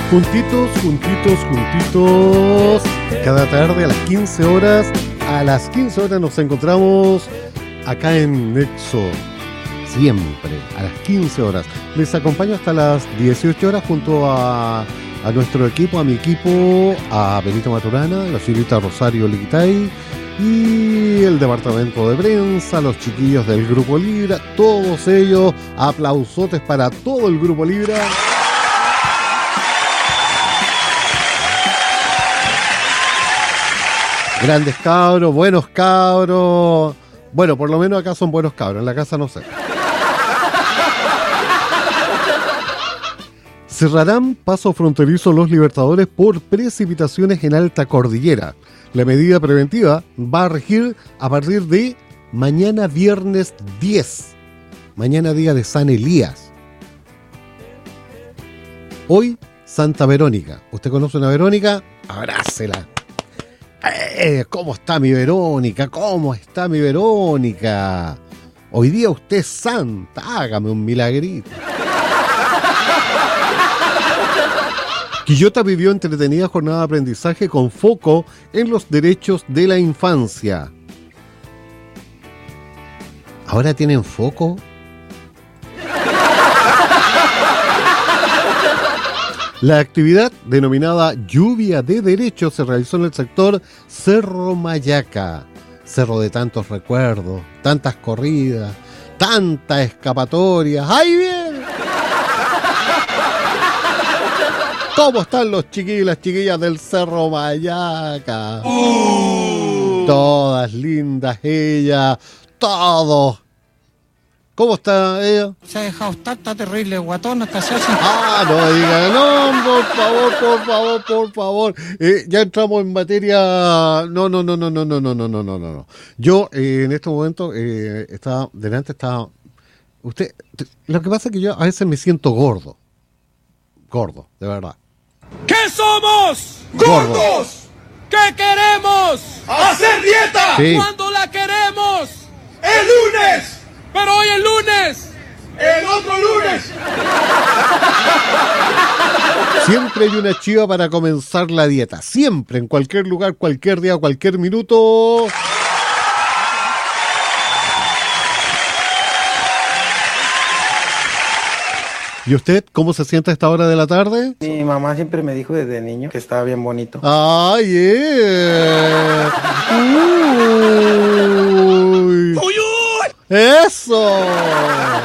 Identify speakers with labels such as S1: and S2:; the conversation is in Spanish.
S1: Juntitos. Cada tarde a las 15 horas. A las 15 horas nos encontramos acá en Nexo. Siempre, a las 15 horas. Les acompaño hasta las 18 horas junto a nuestro equipo, a mi equipo, a Benito Maturana, la señorita Rosario Liquitay y el departamento de prensa, los chiquillos del Grupo Libra, todos ellos, aplausotes para todo el Grupo Libra. Grandes cabros, buenos cabros. Bueno, por lo menos acá son buenos cabros, en la casa no sé. Cerrarán paso fronterizo Los Libertadores por precipitaciones en alta cordillera. La medida preventiva va a regir a partir de mañana viernes 10. Mañana día de San Elías. Hoy Santa Verónica. ¿Usted conoce una Verónica? Abrácela. ¿Cómo está mi Verónica? ¿Cómo está mi Verónica? Hoy día usted es santa. Hágame un milagrito. Quillota vivió entretenida jornada de aprendizaje con foco en los derechos de la infancia. ¿Ahora tienen foco? La actividad denominada Lluvia de Derechos se realizó en el sector Cerro Mayaca. Cerro de tantos recuerdos, tantas corridas, tantas escapatorias. ¡Ahí viene! ¿Cómo están los chiquillos y las chiquillas del Cerro Mayaca? Todas lindas ellas, todos. ¿Cómo está ella?
S2: Se ha dejado estar, está terrible, guatón, hasta se hace.
S1: No diga, no, por favor. Ya entramos en materia. No. Yo, en este momento, estaba. Usted, lo que pasa es que yo a veces me siento gordo. Gordo, de verdad.
S3: ¿Qué somos?
S1: ¡Gordos!
S3: ¿Qué queremos?
S4: ¡Hacer dieta!
S1: Sí.
S3: ¿Cuándo la queremos?
S4: ¡El lunes!
S3: Pero hoy es lunes.
S4: ¡El otro lunes!
S1: Siempre hay una chiva para comenzar la dieta. Siempre, en cualquier lugar, cualquier día, cualquier minuto. ¿Y usted cómo se siente a esta hora de la tarde?
S2: Mi mamá siempre me dijo desde niño que estaba bien bonito.
S1: ¡Ay, ¡Uy!
S3: ¡Uy, uy!
S1: ¡Eso!